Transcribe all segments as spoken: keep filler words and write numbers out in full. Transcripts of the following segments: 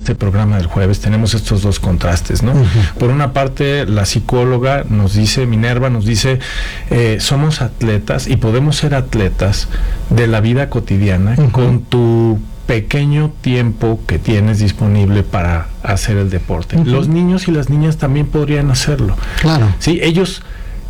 este programa del jueves tenemos estos dos contrastes, ¿no? Uh-huh. Por una parte, la psicóloga nos dice, Minerva nos dice, eh, somos atletas y podemos ser atletas de la vida cotidiana uh-huh. con tu pequeño tiempo que tienes disponible para hacer el deporte. Uh-huh. Los niños y las niñas también podrían hacerlo. Claro. Sí, ellos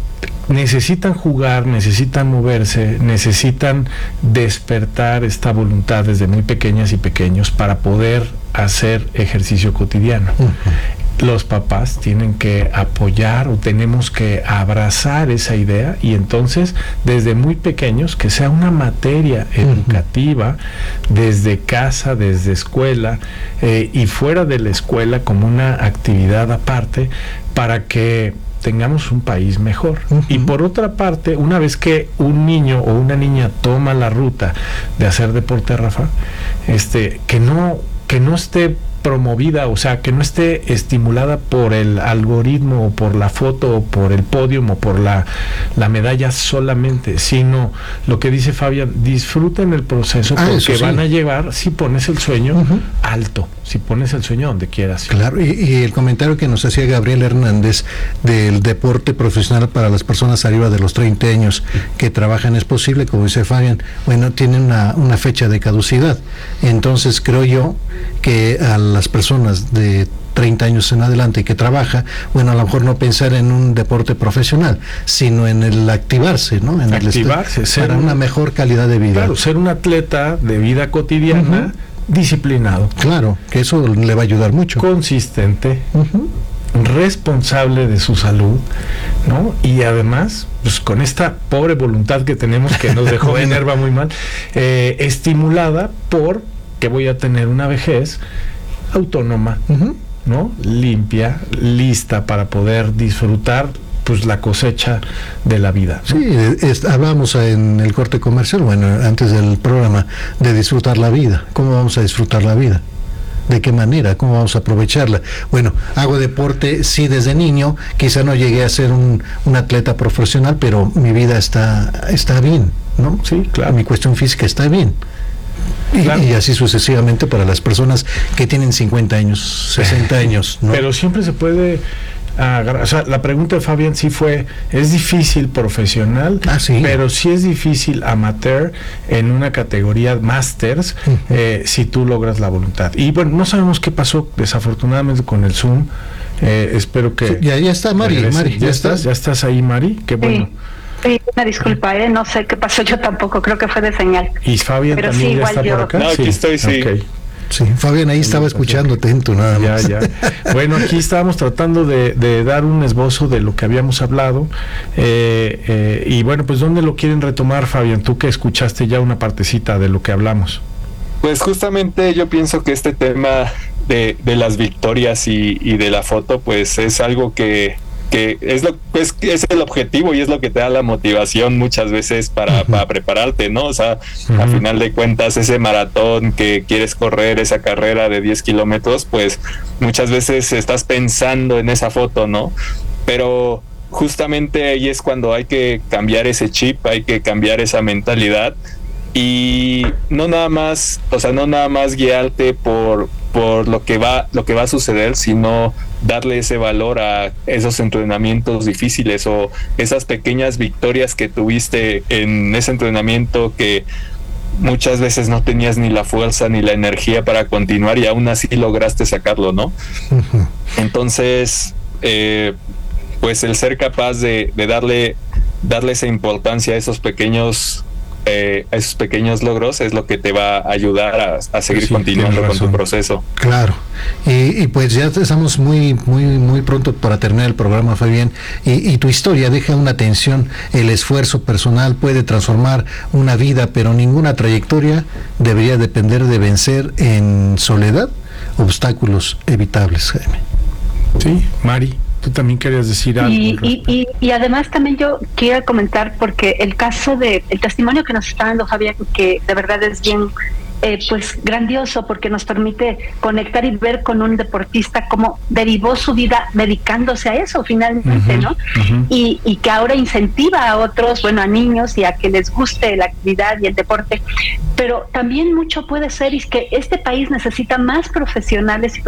necesitan jugar, necesitan moverse, necesitan despertar esta voluntad desde muy pequeñas y pequeños para poder hacer ejercicio cotidiano. Uh-huh. Los papás tienen que apoyar o tenemos que abrazar esa idea y entonces desde muy pequeños que sea una materia educativa uh-huh. desde casa, desde escuela eh, y fuera de la escuela como una actividad aparte para que tengamos un país mejor. Uh-huh. Y por otra parte, una vez que un niño o una niña toma la ruta de hacer deporte, Rafa, este, que no, que no esté promovida, o sea, que no esté estimulada por el algoritmo o por la foto o por el podio o por la, la medalla solamente, sino lo que dice Fabián, disfruten el proceso ah, porque sí. van a llevar, si pones el sueño uh-huh. alto, si pones el sueño donde quieras. Claro, y, y el comentario que nos hacía Gabriel Hernández del deporte profesional para las personas arriba de los treinta años que trabajan, es posible, como dice Fabián, bueno, tienen una, una fecha de caducidad, entonces creo yo que a las personas de treinta años en adelante y que trabaja, bueno, a lo mejor no pensar en un deporte profesional, sino en el activarse, ¿no? En activarse, el ser para un, una mejor calidad de vida. Claro, ser un atleta de vida cotidiana, uh-huh. disciplinado. Claro, que eso le va a ayudar mucho. Consistente, uh-huh. responsable de su salud, ¿no? Y además, pues con esta pobre voluntad que tenemos que nos dejó bueno. Minerva muy mal, eh, estimulada por que voy a tener una vejez autónoma, uh-huh. ¿no? Limpia, lista para poder disfrutar pues la cosecha de la vida, ¿no? Sí, es, hablamos en el corte comercial, bueno, antes del programa, de disfrutar la vida. ¿Cómo vamos a disfrutar la vida? ¿De qué manera? ¿Cómo vamos a aprovecharla? Bueno, hago deporte, sí, desde niño, quizá no llegué a ser un, un atleta profesional, pero mi vida está, está bien, ¿no? Sí, claro. Mi cuestión física está bien. Y, claro. y así sucesivamente para las personas que tienen cincuenta años, sesenta años, ¿no? Pero siempre se puede agarrar, o sea, la pregunta de Fabián sí fue, es difícil profesional, ah, ¿sí? pero sí es difícil amateur en una categoría masters, uh-huh. eh, si tú logras la voluntad. Y bueno, no sabemos qué pasó desafortunadamente con el Zoom, eh, espero que... Sí, ya, ya está Mari, Mari, ya, ya estás, ya estás ahí, Mari, qué bueno. Sí. Sí, una disculpa, ¿eh? No sé qué pasó, yo tampoco, creo que fue de señal. ¿Y Fabián pero también sí, ya está yo. por acá? No, aquí sí. estoy, sí. Okay. Sí, Fabián ahí estaba escuchando atento nada más. Ya, ya. Bueno, aquí estábamos tratando de, de dar un esbozo de lo que habíamos hablado eh, eh, y bueno, pues ¿dónde lo quieren retomar, Fabián? Tú que escuchaste ya una partecita de lo que hablamos. Pues justamente yo pienso que este tema de, de las victorias y, y de la foto, pues es algo que que es lo pues es el objetivo y es lo que te da la motivación muchas veces para, uh-huh. para prepararte, ¿no? O sea, uh-huh. a final de cuentas ese maratón que quieres correr, esa carrera de diez kilómetros, pues muchas veces estás pensando en esa foto, ¿no? Pero justamente ahí es cuando hay que cambiar ese chip, hay que cambiar esa mentalidad y no nada más, o sea, no nada más guiarte por por lo que va lo que va a suceder, sino darle ese valor a esos entrenamientos difíciles o esas pequeñas victorias que tuviste en ese entrenamiento que muchas veces no tenías ni la fuerza ni la energía para continuar y aún así lograste sacarlo, ¿no? Uh-huh. Entonces, eh, pues el ser capaz de, de darle darle esa importancia a esos pequeños Eh, esos pequeños logros es lo que te va a ayudar a, a seguir sí, continuando con tu proceso. Claro, y, y pues ya estamos muy muy muy pronto para terminar el programa, Fabián, y, y tu historia deja una tensión. El esfuerzo personal puede transformar una vida, pero ninguna trayectoria debería depender de vencer en soledad obstáculos evitables, Jaime. Sí, Mari. Tú también querías decir algo. Y, y, y, y además también yo quiero comentar, porque el caso de, el testimonio que nos está dando Javier, que de verdad es bien, eh, pues grandioso, porque nos permite conectar y ver con un deportista cómo derivó su vida dedicándose a eso finalmente, uh-huh, ¿no? Uh-huh. Y, y que ahora incentiva a otros, bueno, a niños y a que les guste la actividad y el deporte. Pero también mucho puede ser es que este país necesita más profesionales y